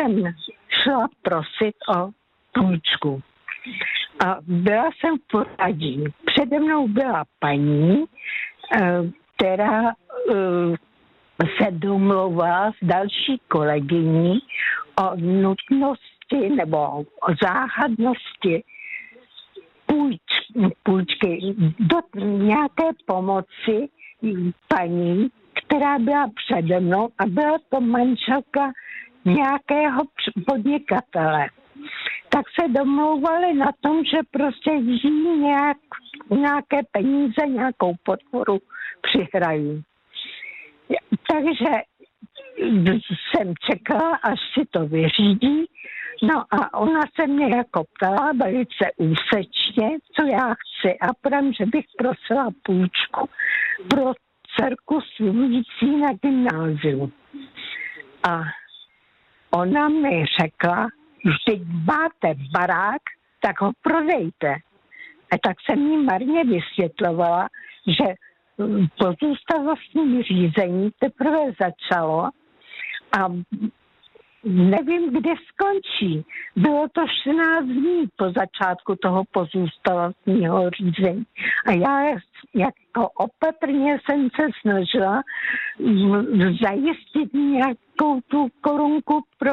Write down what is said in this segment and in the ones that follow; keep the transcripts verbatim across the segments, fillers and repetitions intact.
jsem šla prosit o půjčku. A byla jsem v poradí. Přede mnou byla paní, která se domlouvala s další kolegyní o nutnosti nebo o záhadnosti půjčky, půjčky do nějaké pomoci paní, která byla přede mnou a byla to manželka nějakého podnikatele. Tak se domlouvali na tom, že prostě jí nějak, nějaké peníze, nějakou podporu přihrají. Takže jsem čekala, až si to vyřídí. No a ona se mě jako ptala velice úsečně, co já chci. A pravím, že bych prosila půjčku pro dcerku studující na gymnáziu. A ona mi řekla, že máte barák, tak ho prodejte. A tak jsem jí marně vysvětlovala, že pozůstalostní řízení teprve začalo a nevím, kde skončí. Bylo to čtrnáct dní po začátku toho pozůstalostního řízení. A já jako opatrně jsem se snažila zajistit nějakou tu korunku pro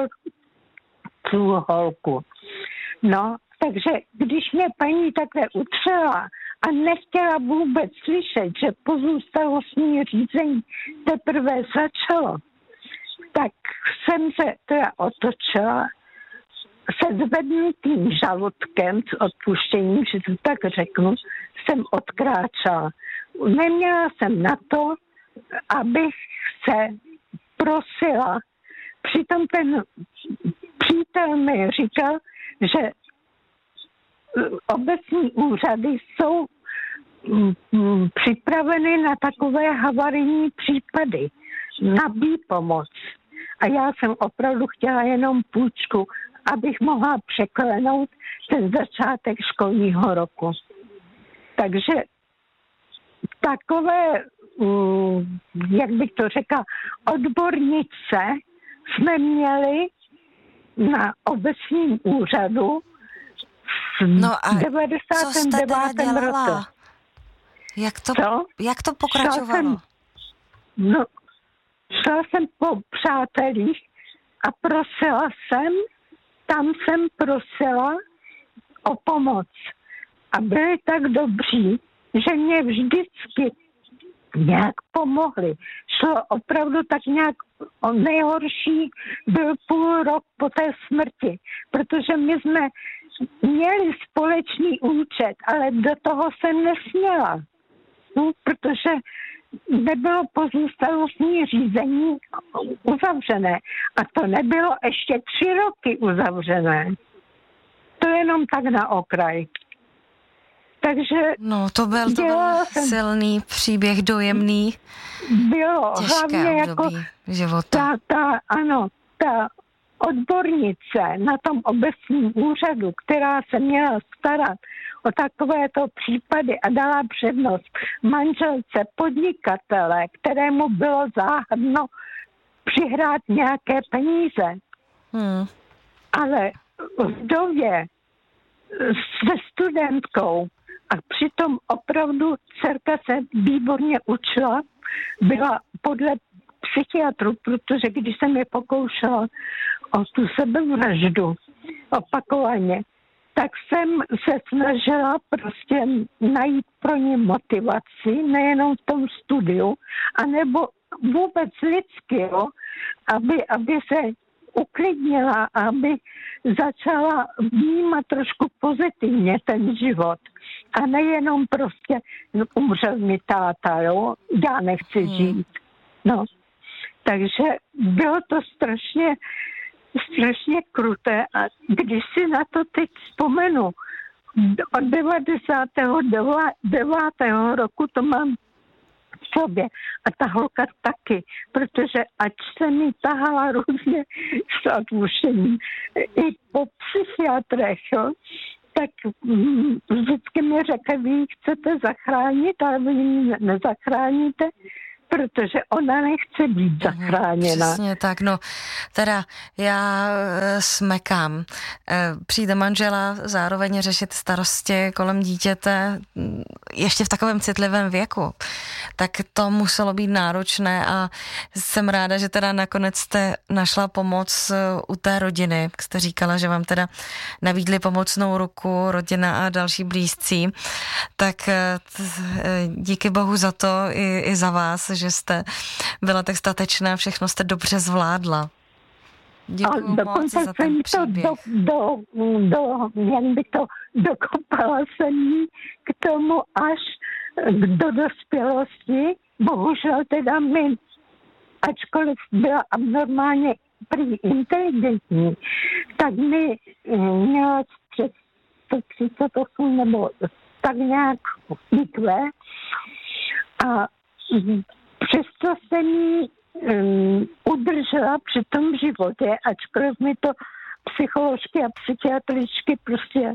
tu holku. No, takže když mě paní takhle utřela a nechtěla vůbec slyšet, že pozůstalostní řízení teprve začalo, tak jsem se teda otočila se zvednutým žaludkem, s odpuštěním, že to tak řeknu, jsem odkráčela. Neměla jsem na to, abych se prosila. Přitom ten přítel mi říkal, že obecní úřady jsou připraveny na takové havarijní případy, na výpomoc. A já jsem opravdu chtěla jenom půjčku, abych mohla překlenout ten začátek školního roku. Takže takové, jak bych to řekla, odbornice jsme měli na obecním úřadu v no a devadesátém devátém roce. Jak to, jak to pokračovalo? Šla jsem, no, šla jsem po přátelích a prosila jsem, tam jsem prosila o pomoc. A byli tak dobří, že mě vždycky nějak pomohli. Šlo opravdu tak nějak o nejhorší, byl půl rok po té smrti, protože my jsme měli společný účet, ale do toho jsem nesměla. No, protože nebylo pozůstalostní řízení uzavřené. A to nebylo ještě tři roky uzavřené. To jenom tak na okraj. Takže no, to byl, to byl silný příběh, dojemný. Bylo těžké hlavně jako života. Ta, ta, ano, ta odbornice na tom obecním úřadu, která se měla starat o takovéto případy a dala přednost manželce podnikatele, kterému bylo záhadno přihrát nějaké peníze. Hmm. Ale vdově se studentkou a přitom opravdu dcerka se výborně učila, byla podle psychiatru, protože když jsem je pokoušela o tu sebevraždu opakovaně, tak jsem se snažila prostě najít pro ně motivaci, nejenom v tom studiu, anebo vůbec lidsky, jo, aby, aby se uklidnila, aby začala vnímat trošku pozitivně ten život. A nejenom prostě umřel mi táta, jo, já nechci žít. No, takže bylo to strašně, strašně kruté a když si na to teď vzpomenu, od devadesátého devátého roku to mám v sobě a ta holka taky, protože ať se mi tahala různě s odpuštěním i po psychiatrech, jo, tak mm, vždycky mi řekla, vy ji chcete zachránit, ale vy ji nezachráníte, protože ona nechce být zachráněna. Přesně tak, no teda já smekám. Přijde manžela zároveň řešit starosti kolem dítěte ještě v takovém citlivém věku. Tak to muselo být náročné a jsem ráda, že teda nakonec jste našla pomoc u té rodiny. Jste říkala, že vám teda nabídli pomocnou ruku, rodina a další blízcí. Tak díky bohu za to i, i za vás, že jste byla tak statečná, všechno jste dobře zvládla. Děkuju moc dokonce za ten příběh. To do, do, do, jak by to, dokopala jsem jí k tomu až do dospělosti. Bohužel teda mi, ačkoliv byla abnormálně prý inteligentní, tak mi měla přes sto třicet osm nebo tak nějak í kvé a přesto jsem jí um, udržela při tom životě, ačkoliv mi to psycholožky a psychiatričky prostě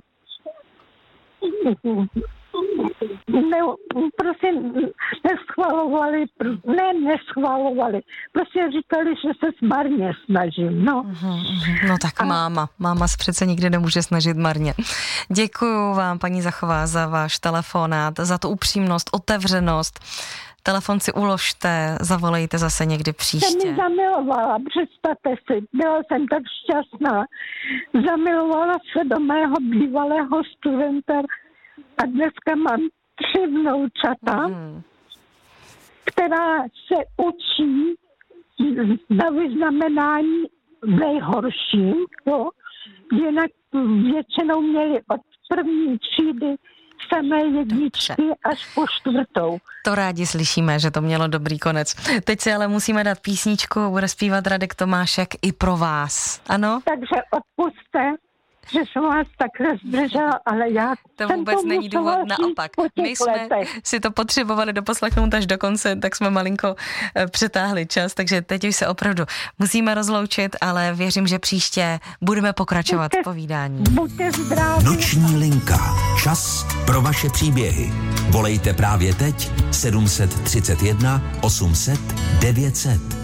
ne, prostě neschvalovali, ne neschvalovali, prostě říkali, že se marně snažím, no. No tak a... máma, máma se přece nikdy nemůže snažit marně. Děkuju vám, paní Zachová, za váš telefonát, za tu upřímnost, otevřenost. Telefon si uložte, zavolejte zase někdy příště. Jsem mi zamilovala, představte si, byla jsem tak šťastná. Zamilovala se do mého bývalého studenta a dneska mám tři vnoučata, mm. která se učí na vyznamenání nejhorším, jo. Jinak většinou měli od první třídy samé jedničky až po čtvrtou. To rádi slyšíme, že to mělo dobrý konec. Teď si ale musíme dát písničku, bude zpívat Radek Tomášek i pro vás. Ano? Takže odpusťte, že jsem vás takhle zdržela, ale já to vůbec to není důvod, naopak. My jsme letech. si to potřebovali doposlechnout až do konce, tak jsme malinko e, přetáhli čas, takže teď už se opravdu musíme rozloučit, ale věřím, že příště budeme pokračovat v povídání. Buďte zdraví. Noční linka. Čas pro vaše příběhy. Volejte právě teď sedm set třicet jedna osm set devět set.